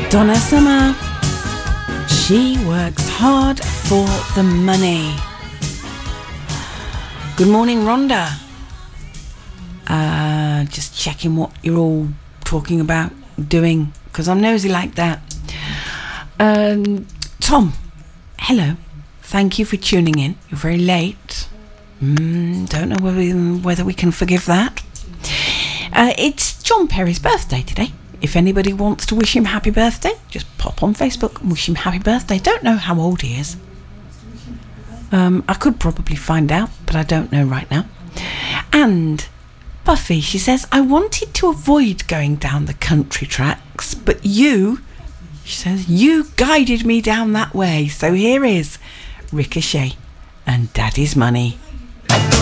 Donna Summer. She works hard for the money. Good morning, Rhonda. Just checking what you're all talking about doing, because I'm nosy like that. Tom, hello. Thank you for tuning in. You're very late. Don't know whether we can forgive that. It's John Perry's birthday today. If anybody wants to wish him happy birthday, just pop on Facebook and wish him happy birthday. Don't know how old he is. I could probably find out, but I don't know right now. And Buffy, she says, I wanted to avoid going down the country tracks, but she says, you guided me down that way. So here is Ricochet and Daddy's Money.